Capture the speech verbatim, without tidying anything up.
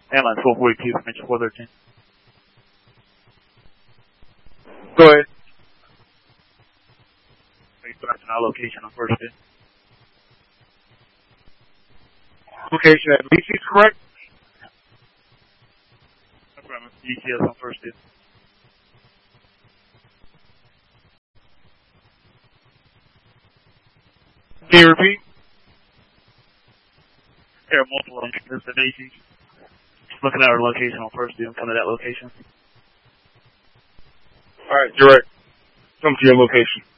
Airline twelve forty-two, Metro four thirteen. Go ahead. Are you correct in our location on first day? Location at Macy's, correct? Affirmative. G T S on first day. Can you repeat? There are multiple destinations. Looking at our location on first day, I'm coming to that location. Alright, direct. Come to your location.